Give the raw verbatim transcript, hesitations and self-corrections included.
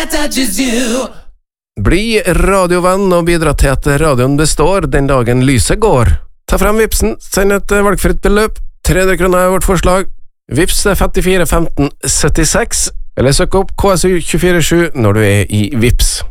that touches you. Bli radiovenn og bidra til at radioen består den dagen lyset går. Ta frem Vipsen, send et valgfritt beløp. tre hundre kroner er vårt forslag. Vips er femtifire femten syttiseks, eller søk opp K S U to fire sju når du er i Vips.